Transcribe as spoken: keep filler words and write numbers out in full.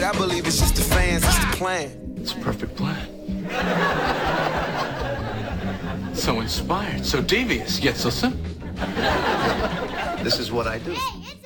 I believe it's just the fans, it's the plan. It's a perfect plan. So inspired, so devious, yet so simple. This is what I do. Hey, it's